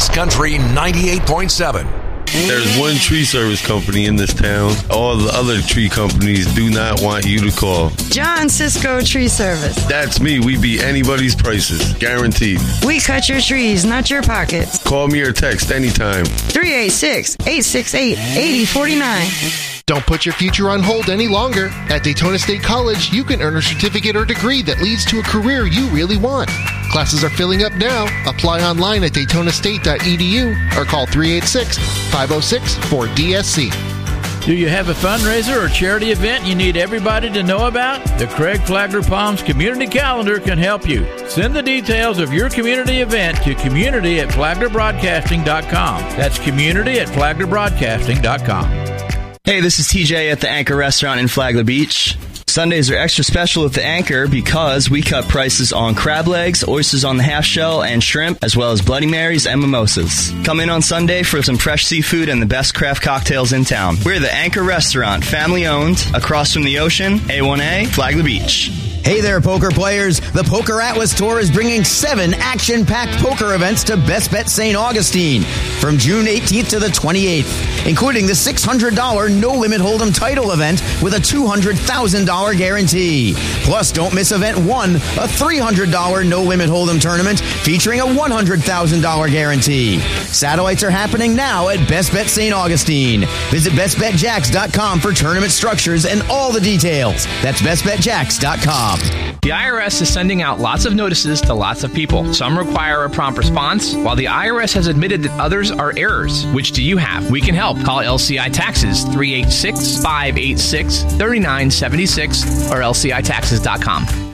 Kiss Country 98.7. There's one tree service company in this town. All the other tree companies do not want you to call. John Cisco Tree Service. That's me. We beat anybody's prices. Guaranteed. We cut your trees, not your pockets. Call me or text anytime. 386-868-8049. Don't put your future on hold any longer. At Daytona State College, you can earn a certificate or degree that leads to a career you really want. Classes are filling up now. Apply online at daytonastate.edu or call 386-506-4DSC. Do you have a fundraiser or charity event you need everybody to know about? The Craig Flagler Palms Community Calendar can help you. Send the details of your community event to community@flaglerbroadcasting.com. That's community@flaglerbroadcasting.com. Hey, this is TJ at the Anchor Restaurant in Flagler Beach. Sundays are extra special at the Anchor because we cut prices on crab legs, oysters on the half shell, and shrimp, as well as Bloody Marys and mimosas. Come in on Sunday for some fresh seafood and the best craft cocktails in town. We're the Anchor Restaurant, family-owned, across from the ocean, A1A, Flagler Beach. Hey there, poker players. The Poker Atlas Tour is bringing 7 action-packed poker events to Best Bet St. Augustine from June 18th to the 28th, including the $600 no-limit hold'em title event with a $200,000 guarantee. Plus, don't miss Event 1, a $300 no-limit hold'em tournament featuring a $100,000 guarantee. Satellites are happening now at Best Bet St. Augustine. Visit bestbetjacks.com for tournament structures and all the details. That's bestbetjacks.com. The IRS is sending out lots of notices to lots of people. Some require a prompt response, while the IRS has admitted that others are errors. Which do you have? We can help. Call LCI Taxes, 386-586-3976 or lcitaxes.com.